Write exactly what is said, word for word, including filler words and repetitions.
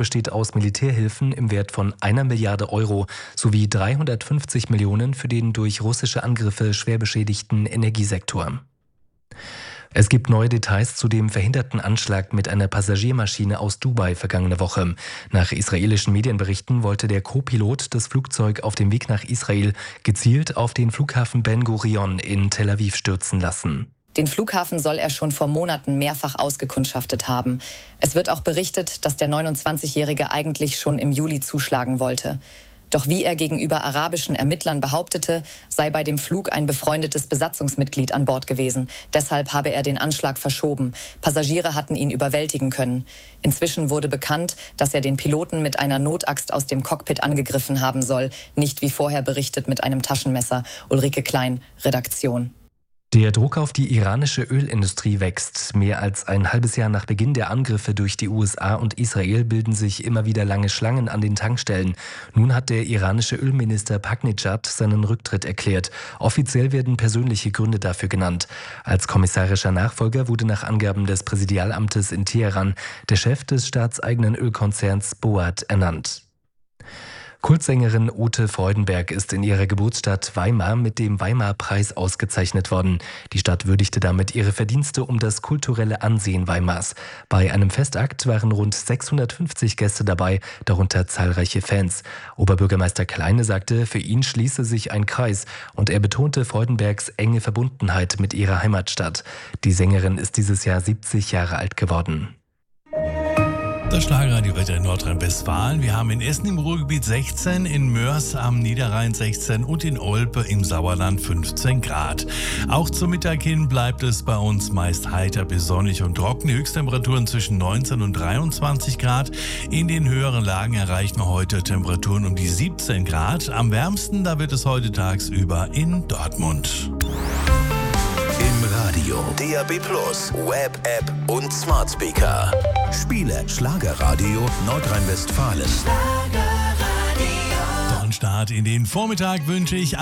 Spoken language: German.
besteht aus Militärhilfen im Wert von einer Milliarde Euro sowie dreihundertfünfzig Millionen für den durch russische Angriffe schwer beschädigten Energiesektor. Es gibt neue Details zu dem verhinderten Anschlag mit einer Passagiermaschine aus Dubai vergangene Woche. Nach israelischen Medienberichten wollte der Co-Pilot das Flugzeug auf dem Weg nach Israel gezielt auf den Flughafen Ben Gurion in Tel Aviv stürzen lassen. Den Flughafen soll er schon vor Monaten mehrfach ausgekundschaftet haben. Es wird auch berichtet, dass der neunundzwanzigjährige eigentlich schon im Juli zuschlagen wollte. Doch wie er gegenüber arabischen Ermittlern behauptete, sei bei dem Flug ein befreundetes Besatzungsmitglied an Bord gewesen. Deshalb habe er den Anschlag verschoben. Passagiere hatten ihn überwältigen können. Inzwischen wurde bekannt, dass er den Piloten mit einer Notaxt aus dem Cockpit angegriffen haben soll. Nicht wie vorher berichtet mit einem Taschenmesser. Ulrike Klein, Redaktion. Der Druck auf die iranische Ölindustrie wächst. Mehr als ein halbes Jahr nach Beginn der Angriffe durch die U S A und Israel bilden sich immer wieder lange Schlangen an den Tankstellen. Nun hat der iranische Ölminister Paknitschad seinen Rücktritt erklärt. Offiziell werden persönliche Gründe dafür genannt. Als kommissarischer Nachfolger wurde nach Angaben des Präsidialamtes in Teheran der Chef des staatseigenen Ölkonzerns Boat ernannt. Kultsängerin Ute Freudenberg ist in ihrer Geburtsstadt Weimar mit dem Weimar-Preis ausgezeichnet worden. Die Stadt würdigte damit ihre Verdienste um das kulturelle Ansehen Weimars. Bei einem Festakt waren rund sechshundertfünfzig Gäste dabei, darunter zahlreiche Fans. Oberbürgermeister Kleine sagte, für ihn schließe sich ein Kreis und er betonte Freudenbergs enge Verbundenheit mit ihrer Heimatstadt. Die Sängerin ist dieses Jahr siebzig Jahre alt geworden. Das Schlagerradiowetter in Nordrhein-Westfalen. Wir haben in Essen im Ruhrgebiet sechzehn, in Mörs am Niederrhein sechzehn und in Olpe im Sauerland fünfzehn Grad. Auch zum Mittag hin bleibt es bei uns meist heiter bis sonnig und trocken. Die Höchsttemperaturen zwischen neunzehn und dreiundzwanzig Grad. In den höheren Lagen erreichen wir heute Temperaturen um die siebzehn Grad. Am wärmsten, da wird es heute tagsüber in Dortmund. Im Radio, D A B Plus, Web, App und Smart Speaker. Spiele Schlagerradio Nordrhein-Westfalen. Start in den Vormittag wünsche ich